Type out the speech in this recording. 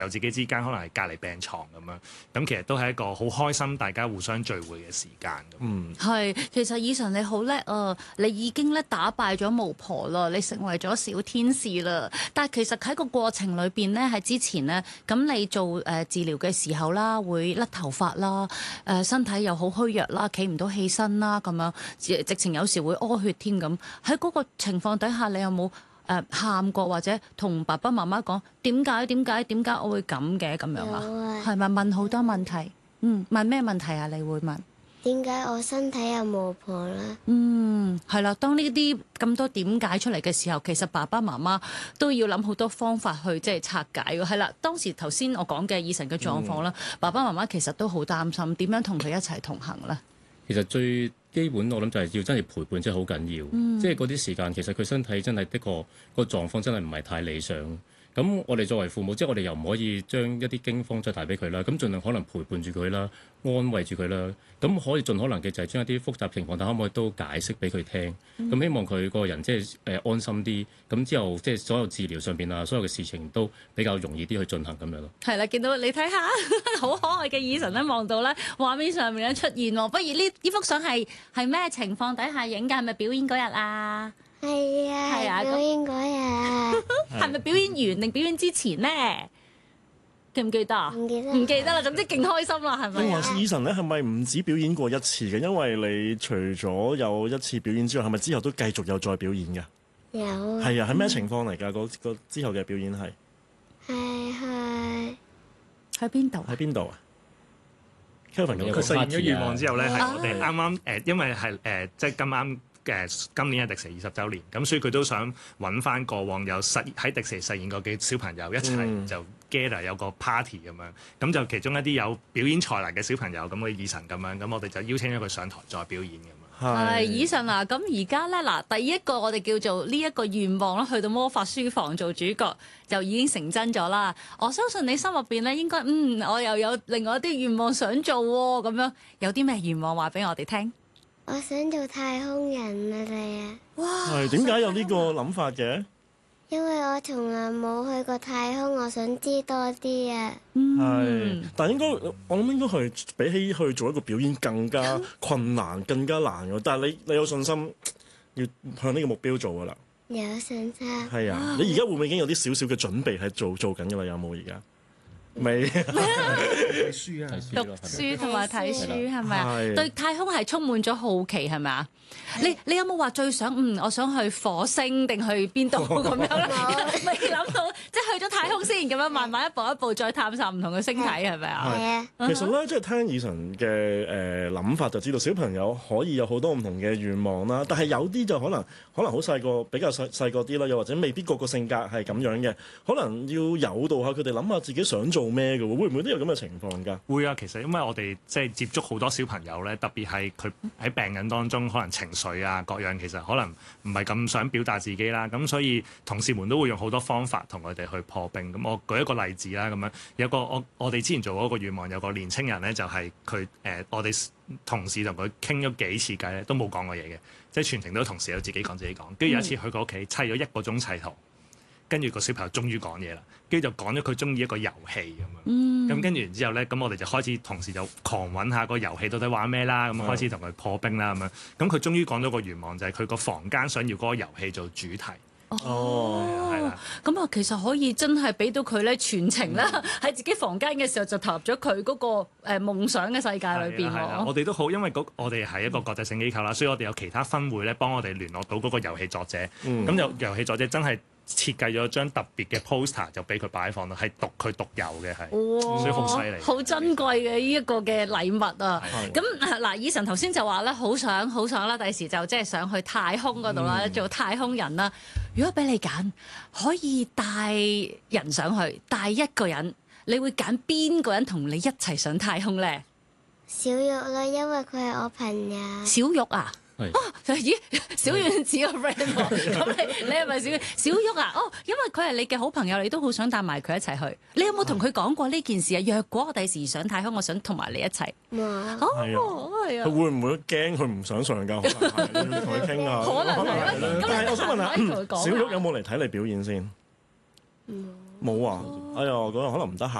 友自己之間可能係隔離病床咁樣，咁其實都係一個好開心，大家互相聚會嘅時間。 係，其實以晨你好叻啊！你已經咧打敗咗巫婆啦，你成為咗小天使啦。但係其實喺個過程裏邊咧，喺之前咧，咁你做治療嘅時候啦，會甩頭髮啦，身體又好虛弱啦，企唔到起身啦，咁樣直情有時會屙血添咁。喺嗰個情況底下，你有冇喊過或者同爸爸媽媽講點解我會咁嘅咁樣啊？係咪問好多問題？問咩問題啊？你會問點解我身體有巫婆啦？ 係啦。當呢啲咁多點解出嚟嘅時候，其實爸爸媽媽都要諗好多方法去即係拆解㗎。係啦，當時頭先我講嘅以晨嘅狀況啦，爸爸媽媽其實都好擔心，點樣同佢一齊同行咧？ 其實最基本我諗就係要真係陪伴，真係好緊要。即係嗰啲時間，其實佢身體真係的確個狀況真係唔係太理想。咁我哋作為父母，即係我哋又唔可以將一啲驚慌再帶俾佢啦。咁盡量可能陪伴住佢啦，安慰住佢啦。咁可以盡可能嘅就係將一啲複雜情況，但可唔可以都解釋俾佢聽？咁希望佢個人即係安心啲。咁之後即係所有治療上邊啊，所有嘅事情都比較容易啲去進行咁樣咯。 係啦，見到你睇下好可愛嘅以晨咧，望到咧畫面上面咧出現喎。不如呢幅相係咩情況底下影㗎？係咪表演嗰日啊？ 係啊，表演嗰日。 係咪表演完定表演之前咧？記唔記得啊？唔記得啦。總之勁開心啦，係咪？ 另外，以晨咧係咪唔止表演過一次嘅？因為你除咗有一次表演之外，係咪之後都繼續有再表演㗎？ 有。 係啊，係咩情況嚟㗎？個之後嘅表演係喺邊度？ 喺邊度啊？Kelvin 咁佢實現咗願望之後咧，係我哋啱啱因為係即係咁啱。今年係迪士尼20週年，咁所以佢都想揾翻過往有喺迪士尼實現過嘅小朋友一齊就 gather 有個 party 咁樣，咁就其中一啲有表演才能嘅小朋友，咁好似以晨咁樣，咁我哋就邀請咗佢上台再表演咁樣。 係以晨啊，咁而家咧嗱，第一個我哋叫做呢一個願望啦，去到魔法書房做主角就已經成真咗啦。我相信你心入邊咧應該我又有另外一啲願望想做喎，咁樣有啲咩願望話俾我哋聽？ 我想做太空人啊！你啊， 哇！ 係點解有呢個諗法嘅？ 因為我從來冇去過太空，我想知多啲啊。 係，但係我諗應該係比起去做一個表演更加困難、更加難嘅。但係你有信心要向呢個目標做㗎啦？ 有信心。 係啊，你而家會唔會已經有啲少少嘅準備係做緊㗎啦？有冇而家？未睇書啊， 讀書同埋睇書係咪啊？ 係對太空係充滿咗好奇係咪啊？你有冇話最想我想去火星定去邊度咁樣咧？未諗到，即係去咗太空先咁樣，慢慢一步一步再探索唔同嘅星體係咪啊？ 係啊。 其實咧，即係聽以晨嘅諗法就知道，小朋友可以有好多唔同嘅願望啦。但係有啲就可能好細個，比較細個啲啦，又或者未必個性格係咁樣嘅，可能要誘導下佢哋諗下自己想做咩嘅喎，會唔會都有咁嘅情況㗎？ 會啊，其實因為我哋即係接觸好多小朋友咧，特別係佢喺病緊當中，可能情緒啊各樣，其實可能唔係咁想表達自己啦。咁所以同事們都會用好多方法同佢哋去破冰。咁我舉一個例子啦，咁樣有個我哋之前做過一個願望，有個年青人咧就係佢我哋同事同佢傾咗幾次偈咧，都冇講過嘢嘅，即係全程都同事有自己講。跟住有一次去佢屋企砌咗1個鐘砌圖。跟住個小朋友終於講嘢啦，跟住就講咗佢中意一個遊戲咁樣。咁跟住然之後咧，咁我哋就開始同時就狂揾下個遊戲到底玩咩啦，咁開始同佢破冰啦咁樣。咁佢終於講咗個願望，就係佢個房間想要嗰個遊戲做主題。係啦。 咁啊，其實可以真係俾到佢咧全程啦，喺自己房間嘅時候就投入咗佢嗰個夢想嘅世界裏邊喎。 我哋都好，因為我哋係一個國際性機構啦，所以我哋有其他分會咧幫我哋聯絡到嗰個遊戲作者。咁遊戲作者真係設計咗張特別嘅 poster 就俾佢擺放到，係佢獨有嘅，係，所以好犀利， 好珍貴嘅呢一個嘅禮物啊！咁嗱，以晨頭先就話咧，好想啦，第時就即係想去太空嗰度啦，做太空人啦。如果俾你揀，可以帶人上去，帶一個人，你會揀邊個人同你一齊上太空咧？ 小玉啦，因為佢係我朋友。 小玉啊？咦，小丸子個 friend 喎，咁你係咪小玉啊？因為佢係你嘅好朋友，你都好想帶埋佢一齊去。你有冇同佢講過呢件事啊？若果我第時上太空，我想同埋你一齊。 冇。 係啊。 佢會唔會驚佢唔想上㗎？可能要同佢傾啊。 可能係。 但係我想問下，小玉有冇嚟睇你表演先？ 冇啊！哎呀，嗰日可能唔得閒